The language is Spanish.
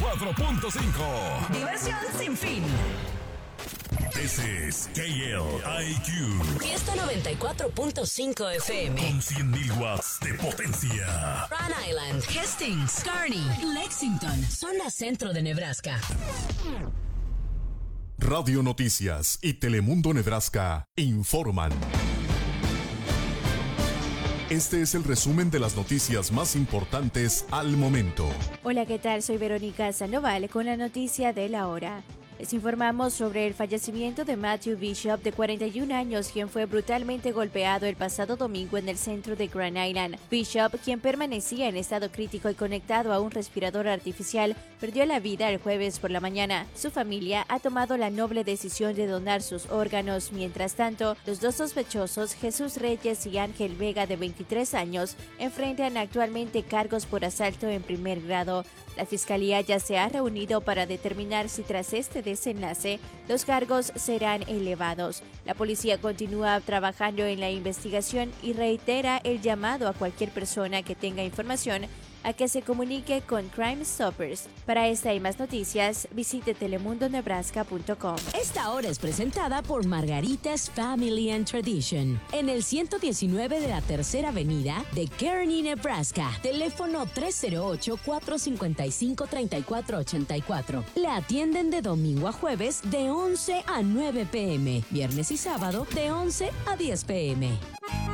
94.5. Diversión sin fin. This is KLIQ. Fiesta 94.5 FM. Con 100.000 watts de potencia. Rhode Island, Hastings, Kearney, Lexington, zona centro de Nebraska. Radio Noticias y Telemundo Nebraska informan. Este es el resumen de las noticias más importantes al momento. Hola, ¿qué tal? Soy Verónica Sandoval con la noticia de la hora. Les informamos sobre el fallecimiento de Matthew Bishop, de 41 años, quien fue brutalmente golpeado el pasado domingo en el centro de Grand Island. Bishop, quien permanecía en estado crítico y conectado a un respirador artificial, perdió la vida el jueves por la mañana. Su familia ha tomado la noble decisión de donar sus órganos. Mientras tanto, los dos sospechosos, Jesús Reyes y Ángel Vega, de 23 años, enfrentan actualmente cargos por asalto en primer grado. La Fiscalía ya se ha reunido para determinar si tras este desenlace los cargos serán elevados. La policía continúa trabajando en la investigación y reitera el llamado a cualquier persona que tenga información a que se comunique con Crime Stoppers. Para esta y más noticias, visite telemundonebraska.com. Esta hora es presentada por Margaritas Family and Tradition, en el 119 de la Tercera Avenida de Kearney, Nebraska. Teléfono 308-455-3484. La atienden de domingo a jueves de 11 a 9 p.m. Viernes y sábado de 11 a 10 p.m.